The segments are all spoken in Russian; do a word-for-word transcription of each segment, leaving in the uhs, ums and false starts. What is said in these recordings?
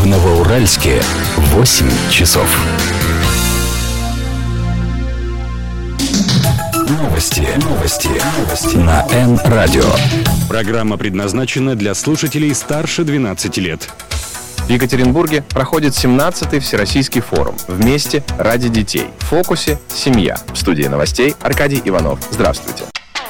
В Новоуральске восемь часов. Новости, новости, новости на Эн-радио. Программа предназначена для слушателей старше двенадцати лет. В Екатеринбурге проходит семнадцатый Всероссийский форум «Вместе ради детей». В фокусе «Семья». В студии новостей Аркадий Иванов. Здравствуйте.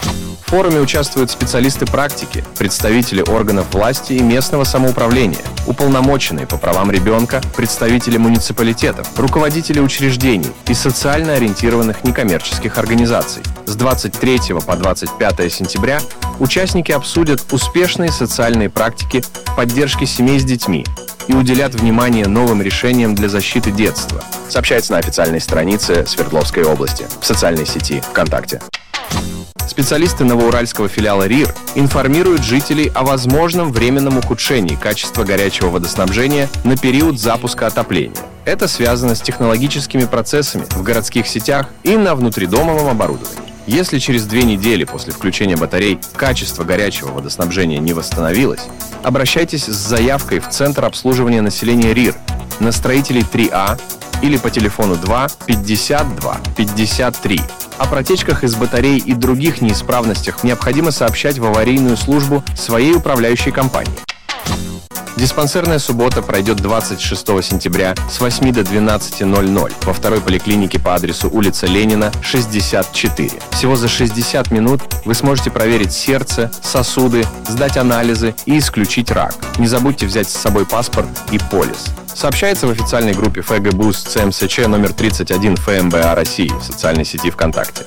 В форуме участвуют специалисты практики, представители органов власти и местного самоуправления, уполномоченные по правам ребенка, представители муниципалитетов, руководители учреждений и социально ориентированных некоммерческих организаций. С двадцать третьего по двадцать пятое сентября участники обсудят успешные социальные практики поддержки семей с детьми и уделят внимание новым решениям для защиты детства, сообщается на официальной странице Свердловской области в социальной сети ВКонтакте. Специалисты новоуральского филиала РИР информируют жителей о возможном временном ухудшении качества горячего водоснабжения на период запуска отопления. Это связано с технологическими процессами в городских сетях и на внутридомовом оборудовании. Если через две недели после включения батарей качество горячего водоснабжения не восстановилось, обращайтесь с заявкой в Центр обслуживания населения РИР на Строителей три А или по телефону два пятьдесят два пятьдесят три. О протечках из батарей и других неисправностях необходимо сообщать в аварийную службу своей управляющей компании. Диспансерная суббота пройдет двадцать шестого сентября с восьми до двенадцати ноль-ноль во второй поликлинике по адресу улица Ленина, шестьдесят четыре. Всего за шестьдесят минут вы сможете проверить сердце, сосуды, сдать анализы и исключить рак. Не забудьте взять с собой паспорт и полис. Сообщается в официальной группе ФГБУС ЦМСЧ номер тридцать один ФМБА России в социальной сети ВКонтакте.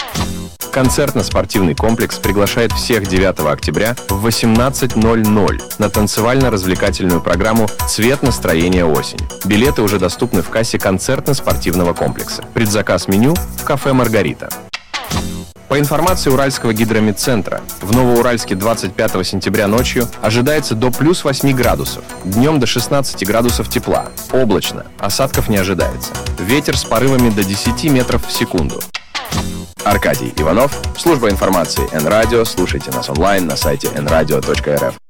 Концертно-спортивный комплекс приглашает всех девятого октября в восемнадцать ноль-ноль на танцевально-развлекательную программу «Цвет настроения осень». Билеты уже доступны в кассе концертно-спортивного комплекса. Предзаказ меню в кафе «Маргарита». По информации Уральского гидромедцентра, в Новоуральске двадцать пятого сентября ночью ожидается до плюс восьми градусов, днем до шестнадцати градусов тепла. Облачно, осадков не ожидается. Ветер с порывами до десяти метров в секунду. Аркадий Иванов, служба информации Эн-радио. Слушайте нас онлайн на сайте эн радио точка эр эф.